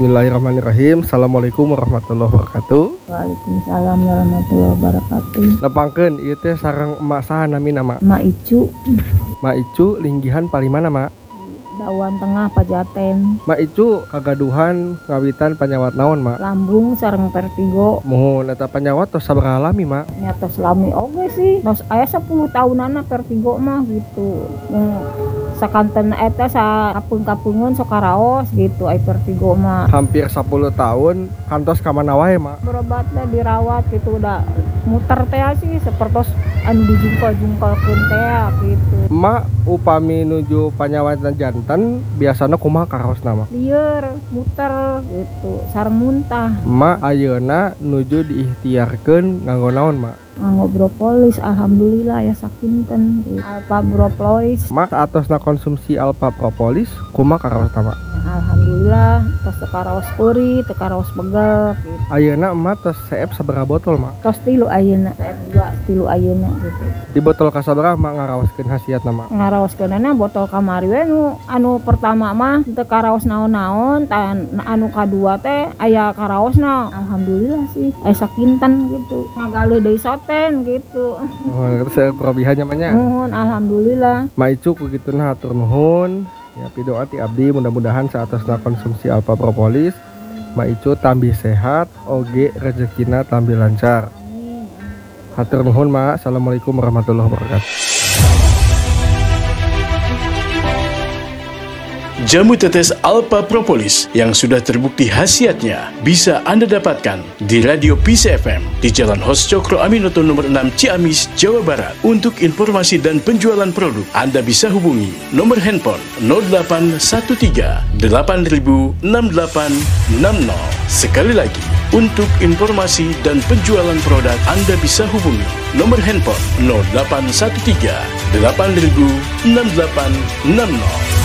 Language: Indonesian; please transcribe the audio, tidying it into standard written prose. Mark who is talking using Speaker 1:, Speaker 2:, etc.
Speaker 1: Bismillahirrahmanirrahim. Assalamualaikum warahmatullahi wabarakatuh.
Speaker 2: Waalaikumsalam warahmatullahi wabarakatuh.
Speaker 1: Nepangkeun ieu teh sareng emak saha nami nama?
Speaker 2: Mak Icu,
Speaker 1: Mak Icu linggihan palimana, Mak?
Speaker 2: Dawan Tengah Pajaten.
Speaker 1: Mak Icu kagaduhan ngawitan panyawat naon, Mak?
Speaker 2: Lambung sareng vertigo.
Speaker 1: Muhun eta panyawat tos sabaraha lami, Mak?
Speaker 2: Nyata selami oge sih. Tos aya 10 tahunana vertigo mah gitu. Sakanten eta sapung-kapungun sok karaos gitu ai vertigo mah.
Speaker 1: Hampir 10 tahun kantos ka mana wae, Mak?
Speaker 2: Berobat teh dirawat gitu udah muter teh sih sapertos anu dijungkal-jungkalkeun teh gitu.
Speaker 1: Mak upami nuju panyawatan janten biasana kumaha karaosna, Mak?
Speaker 2: Lieur, muter gitu, sareng muntah.
Speaker 1: Mak ayeuna nuju diikhtiarkeun nganggo naon, Mak?
Speaker 2: Nganggo propolis, alhamdulillah ya sakinten gitu. Alpha propolis,
Speaker 1: Mak atosna konsumsi alpha propolis kumaha karaosna, Mak?
Speaker 2: alhamdulillah tos teu karaos peuri, teu karaos begel gitu.
Speaker 1: Ayeuna emak tos CF sabaraha botol, Mak?
Speaker 2: Tos 3 ayeuna, tilu ayeuna gitu.
Speaker 1: Di botol kasabaraha Mak ngaraoskeun hasiatna, Mak?
Speaker 2: Ngaraoskeunana botol kamari we anu pertama mah teu karaos naon-naon, tan anu kadua teh aya karaosna. Alhamdulillah sih aya sakinten gitu. Ngagale deui soten gitu.
Speaker 1: Oh, terus probihannya mah nya.
Speaker 2: Nuhun alhamdulillah.
Speaker 1: Mak Icu kugituna hatur nuhun. Ya pidoa ti abdi mudah-mudahan saatosna konsumsi alpha propolis Mak Icu tambih sehat, oge rezekina tambih lancar. Hatur nuhun, Mak. Assalamualaikum warahmatullahi wabarakatuh.
Speaker 3: Jamu tetes Alpha Propolis yang sudah terbukti khasiatnya bisa Anda dapatkan di Radio Peace FM di Jalan Hos Cokro Aminoto nomor 6 Ciamis, Jawa Barat. Untuk informasi dan penjualan produk, Anda bisa hubungi nomor handphone 0813 8000 6860. Sekali lagi, untuk informasi dan penjualan produk, Anda bisa hubungi nomor handphone 0813 8000 6860.